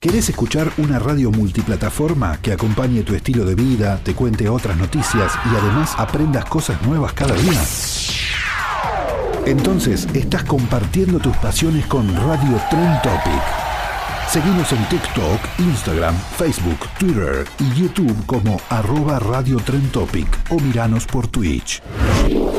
¿Querés escuchar una radio multiplataforma que acompañe tu estilo de vida, te cuente otras noticias y además aprendas cosas nuevas cada día? Entonces estás compartiendo tus pasiones con Radio Trend Topic. Seguinos en TikTok, Instagram, Facebook, Twitter y YouTube como @Radio Trend Topic o miranos por Twitch.